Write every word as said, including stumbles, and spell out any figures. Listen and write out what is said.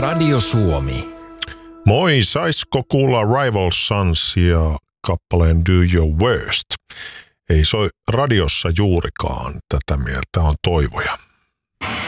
Radio Suomi. Moi, saisko kuulla Rival Sons ja kappaleen Do Your Worst? Ei soi radiossa juurikaan, tätä mieltä on Toivoja.